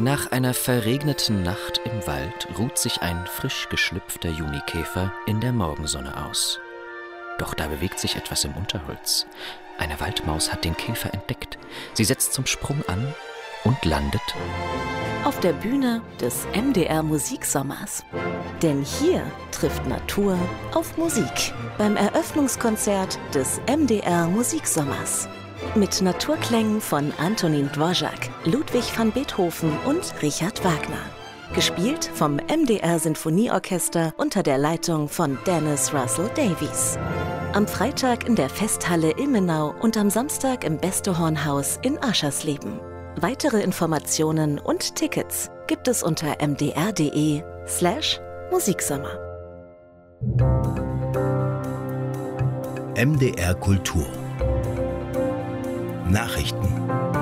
Nach einer verregneten Nacht im Wald ruht sich ein frisch geschlüpfter Junikäfer in der Morgensonne aus. Doch da bewegt sich etwas im Unterholz. Eine Waldmaus hat den Käfer entdeckt. Sie setzt zum Sprung an und landet auf der Bühne des MDR Musiksommers. Denn hier trifft Natur auf Musik. Beim Eröffnungskonzert des MDR Musiksommers. Mit Naturklängen von Antonín Dvořák, Ludwig van Beethoven und Richard Wagner. Gespielt vom MDR Sinfonieorchester unter der Leitung von Dennis Russell Davies. Am Freitag in der Festhalle Ilmenau und am Samstag im Beste-Horn-Haus in Aschersleben. Weitere Informationen und Tickets gibt es unter mdr.de/Musiksommer. MDR Kultur Nachrichten.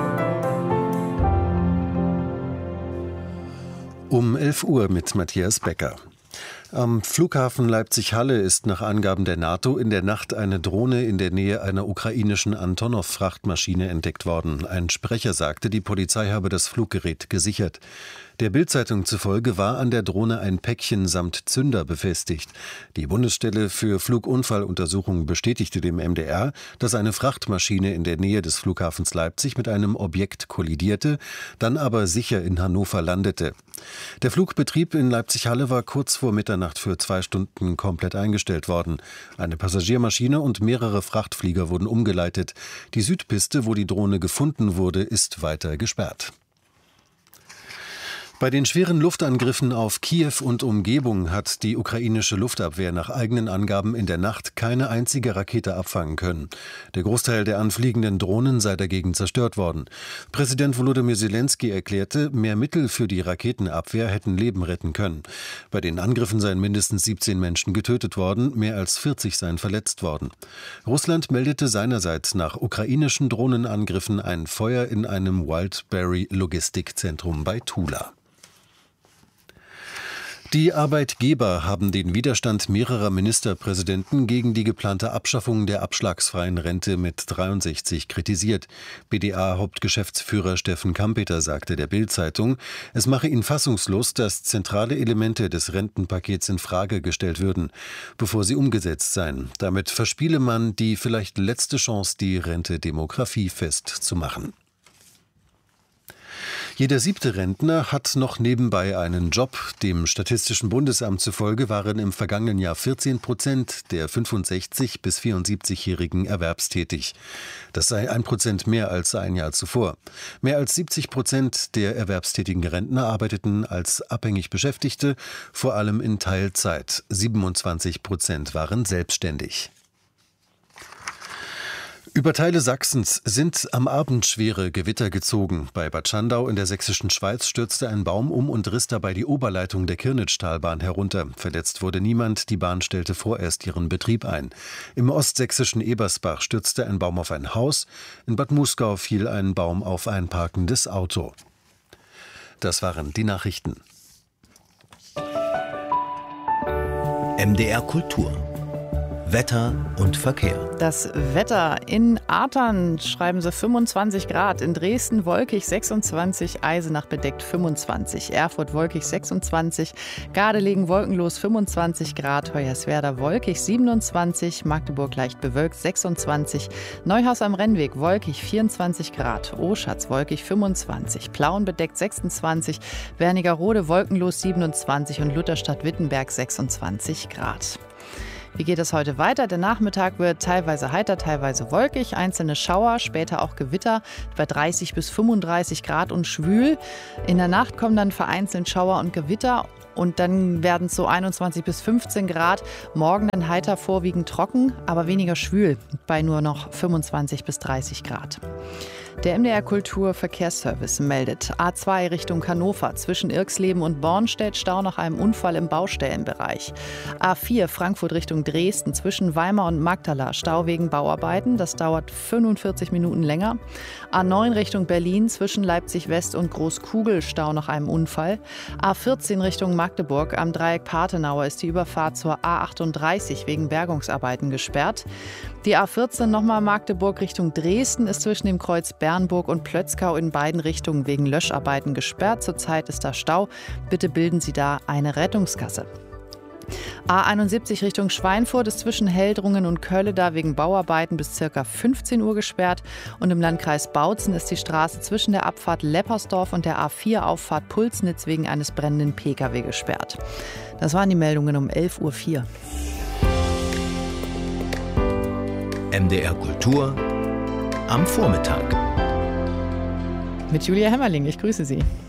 Um 11 Uhr mit Matthias Becker. Am Flughafen Leipzig-Halle ist nach Angaben der NATO in der Nacht eine Drohne in der Nähe einer ukrainischen Antonov-Frachtmaschine entdeckt worden. Ein Sprecher sagte, die Polizei habe das Fluggerät gesichert. Der Bild-Zeitung zufolge war an der Drohne ein Päckchen samt Zünder befestigt. Die Bundesstelle für Flugunfalluntersuchungen bestätigte dem MDR, dass eine Frachtmaschine in der Nähe des Flughafens Leipzig mit einem Objekt kollidierte, dann aber sicher in Hannover landete. Der Flugbetrieb in Leipzig-Halle war kurz vor Mitternacht für 2 Stunden komplett eingestellt worden. Eine Passagiermaschine und mehrere Frachtflieger wurden umgeleitet. Die Südpiste, wo die Drohne gefunden wurde, ist weiter gesperrt. Bei den schweren Luftangriffen auf Kiew und Umgebung hat die ukrainische Luftabwehr nach eigenen Angaben in der Nacht keine einzige Rakete abfangen können. Der Großteil der anfliegenden Drohnen sei dagegen zerstört worden. Präsident Volodymyr Zelensky erklärte, mehr Mittel für die Raketenabwehr hätten Leben retten können. Bei den Angriffen seien mindestens 17 Menschen getötet worden, mehr als 40 seien verletzt worden. Russland meldete seinerseits nach ukrainischen Drohnenangriffen ein Feuer in einem Wildberry-Logistikzentrum bei Tula. Die Arbeitgeber haben den Widerstand mehrerer Ministerpräsidenten gegen die geplante Abschaffung der abschlagsfreien Rente mit 63 kritisiert. BDA-Hauptgeschäftsführer Steffen Kampeter sagte der Bild-Zeitung, es mache ihn fassungslos, dass zentrale Elemente des Rentenpakets in Frage gestellt würden, bevor sie umgesetzt seien. Damit verspiele man die vielleicht letzte Chance, die Rente demografiefest zu machen. Jeder 7. Rentner hat noch nebenbei einen Job. Dem Statistischen Bundesamt zufolge waren im vergangenen Jahr 14% der 65- bis 74-Jährigen erwerbstätig. Das sei 1% mehr als ein Jahr zuvor. Mehr als 70% der erwerbstätigen Rentner arbeiteten als abhängig Beschäftigte, vor allem in Teilzeit. 27% waren selbstständig. Über Teile Sachsens sind am Abend schwere Gewitter gezogen. Bei Bad Schandau in der sächsischen Schweiz stürzte ein Baum um und riss dabei die Oberleitung der Kirnitschtalbahn herunter. Verletzt wurde niemand, die Bahn stellte vorerst ihren Betrieb ein. Im ostsächsischen Ebersbach stürzte ein Baum auf ein Haus. In Bad Muskau fiel ein Baum auf ein parkendes Auto. Das waren die Nachrichten. MDR Kultur Wetter und Verkehr. Das Wetter in Artern schreiben sie 25 Grad, in Dresden wolkig 26, Eisenach bedeckt 25, Erfurt wolkig 26, Gardelegen wolkenlos 25 Grad, Hoyerswerda wolkig 27, Magdeburg leicht bewölkt 26, Neuhaus am Rennweg wolkig 24 Grad, Oschatz wolkig 25, Plauen bedeckt 26, Wernigerode wolkenlos 27 und Lutherstadt-Wittenberg 26 Grad. Wie geht es heute weiter? Der Nachmittag wird teilweise heiter, teilweise wolkig, einzelne Schauer, später auch Gewitter bei 30 bis 35 Grad und schwül. In der Nacht kommen dann vereinzelt Schauer und Gewitter und dann werden es so 21 bis 15 Grad. Morgen dann heiter, vorwiegend trocken, aber weniger schwül bei nur noch 25 bis 30 Grad. Der MDR Kultur Verkehrsservice meldet A2 Richtung Hannover zwischen Irxleben und Bornstedt Stau nach einem Unfall im Baustellenbereich. A4 Frankfurt Richtung Dresden zwischen Weimar und Magdala Stau wegen Bauarbeiten. Das dauert 45 Minuten länger. A9 Richtung Berlin zwischen Leipzig West und Großkugel Stau nach einem Unfall. A14 Richtung Magdeburg am Dreieck Partenauer ist die Überfahrt zur A38 wegen Bergungsarbeiten gesperrt. Die A14 nochmal Magdeburg Richtung Dresden ist zwischen dem Kreuz Bernburg und Plötzkau in beiden Richtungen wegen Löscharbeiten gesperrt. Zurzeit ist da Stau. Bitte bilden Sie da eine Rettungsgasse. A71 Richtung Schweinfurt ist zwischen Heldrungen und Kölleda wegen Bauarbeiten bis ca. 15 Uhr gesperrt. Und im Landkreis Bautzen ist die Straße zwischen der Abfahrt Leppersdorf und der A4-Auffahrt Pulsnitz wegen eines brennenden Pkw gesperrt. Das waren die Meldungen um 11.04 Uhr. MDR Kultur am Vormittag. Mit Julia Hemmerling, ich grüße Sie.